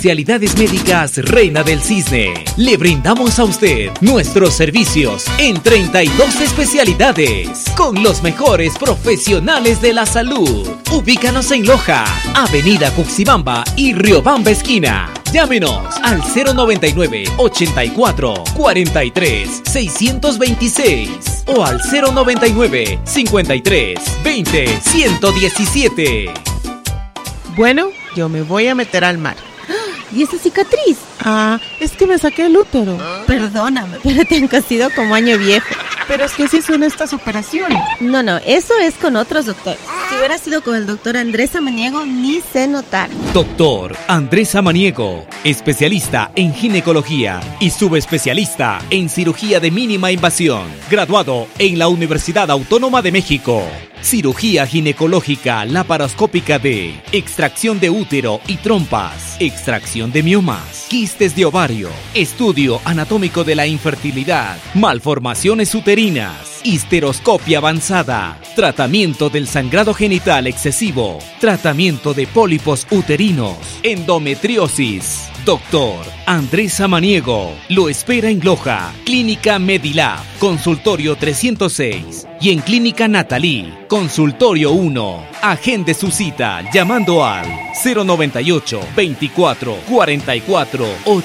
Especialidades Médicas Reina del Cisne. Le brindamos a usted nuestros servicios en 32 especialidades con los mejores profesionales de la salud. Ubícanos en Loja, Avenida Cuxibamba y Riobamba esquina. Llámenos al 099 84 43 626 o al 099 53 20 117. Bueno, yo me voy a meter al mar. ¿Y esa cicatriz? Es que me saqué el útero. Perdóname, pero te han cosido como año viejo. Pero es que sí son estas operaciones. No, eso es con otros doctores. Si hubiera sido con el doctor Andrés Samaniego, ni se notara. Doctor Andrés Samaniego, especialista en ginecología y subespecialista en cirugía de mínima invasión, graduado en la Universidad Autónoma de México. Cirugía ginecológica laparoscópica de extracción de útero y trompas, extracción de miomas, quistes de ovario, estudio anatómico de la infertilidad, malformaciones uterinas, histeroscopia avanzada, tratamiento del sangrado genital excesivo, tratamiento de pólipos uterinos, endometriosis. Doctor Andrés Samaniego lo espera en Loja, Clínica Medilab, Consultorio 306 y en Clínica Natalí, Consultorio 1. Agende su cita llamando al 098 24 44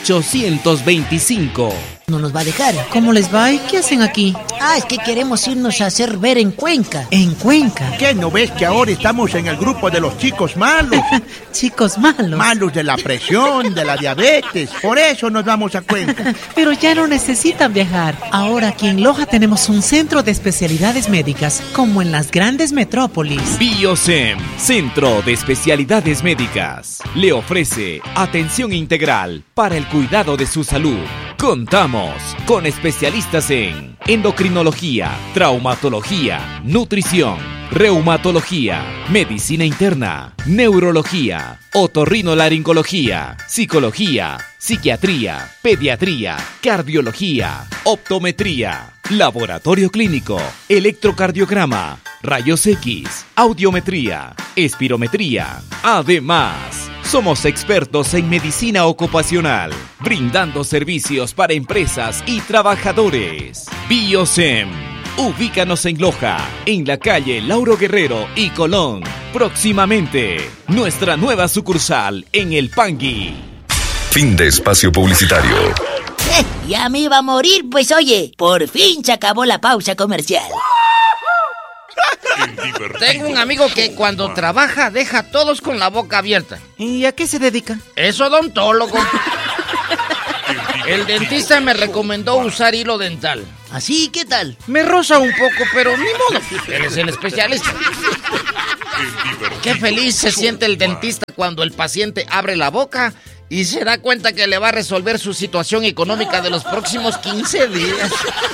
825. No nos va a dejar. ¿Cómo les va y qué hacen aquí? Es que queremos irnos a hacer ver en Cuenca. ¿En Cuenca? ¿Qué no ves que ahora estamos en el grupo de los chicos malos? ¿Chicos malos? Malos de la presión, de la diabetes. Por eso nos vamos a Cuenca. Pero ya no necesitan viajar. Ahora aquí en Loja tenemos un centro de especialidades médicas, como en las grandes metrópolis. Biosem, Centro de Especialidades Médicas, le ofrece atención integral para el cuidado de su salud. Contamos con especialistas en endocrinología, traumatología, nutrición, reumatología, medicina interna, neurología, otorrinolaringología, psicología, psiquiatría, pediatría, cardiología, optometría, laboratorio clínico, electrocardiograma, rayos X, audiometría, espirometría. Además, somos expertos en medicina ocupacional, brindando servicios para empresas y trabajadores. Biosem. Ubícanos en Loja, en la calle Lauro Guerrero y Colón. Próximamente, nuestra nueva sucursal en El Pangui. Fin de espacio publicitario. Ya me iba a morir, pues oye, por fin se acabó la pausa comercial. Tengo un amigo que cuando trabaja deja a todos con la boca abierta. ¿Y a qué se dedica? Es odontólogo. El dentista me recomendó usar hilo dental. ¿Así? ¿Qué tal? Me roza un poco, pero ni modo. Él es el especialista. Qué feliz se siente el dentista cuando el paciente abre la boca y se da cuenta que le va a resolver su situación económica de los próximos 15 días.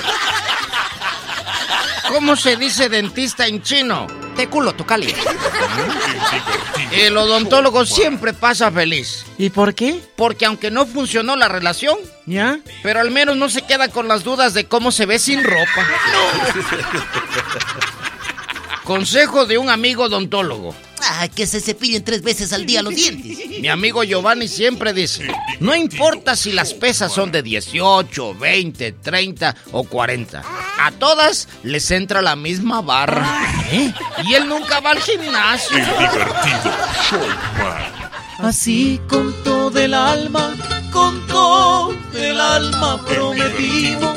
¿Cómo se dice dentista en chino? Te culo, tocali. El odontólogo siempre pasa feliz. ¿Y por qué? Porque aunque no funcionó la relación, ¿ya? Pero al menos no se queda con las dudas de cómo se ve sin ropa. Consejo de un amigo odontólogo. Que se cepillen 3 veces al día los dientes. Mi amigo Giovanni siempre dice, no importa si las pesas son de 18, 20, 30 o 40. A todas les entra la misma barra. Y él nunca va al gimnasio. El divertido Showman. Así con todo el alma prometimos.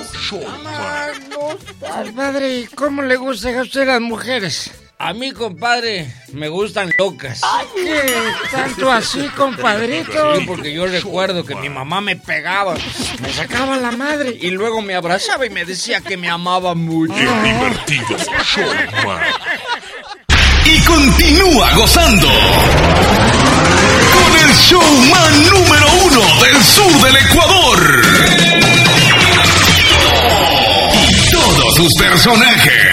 Padre, ¿cómo le gustan a usted las mujeres? A mí, compadre, me gustan locas. ¿Qué? ¿Tanto así, compadrito? Sí, porque yo recuerdo que mi mamá me pegaba, me sacaba la madre y luego me abrazaba y me decía que me amaba mucho. El divertido Showman. Y continúa gozando con el showman número 1 del sur del Ecuador. Y todos sus personajes.